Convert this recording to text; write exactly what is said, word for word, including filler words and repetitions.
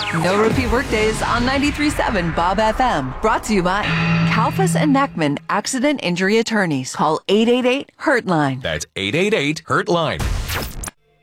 No repeat workdays on ninety-three point seven Bob F M. Brought to you by Kalfas and Neckman Accident Injury Attorneys. Call eight eight eight, hurt line. That's eight eight eight, hurt line.